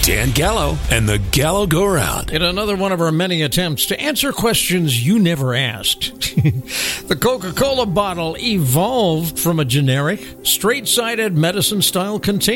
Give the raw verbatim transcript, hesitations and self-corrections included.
Dan Gallo and the Gallo Go Round. In another one of our many attempts to answer questions you never asked. The Coca-Cola bottle evolved from a generic, straight-sided medicine-style container